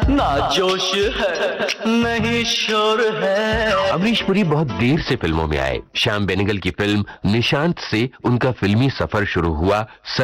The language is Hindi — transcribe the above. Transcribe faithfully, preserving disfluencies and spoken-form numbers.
ना जोश है नहीं शोर है। अमरीश पुरी बहुत देर से फिल्मों में आए। श्याम बेनेगल की फिल्म निशांत से उनका फिल्मी सफर शुरू हुआ।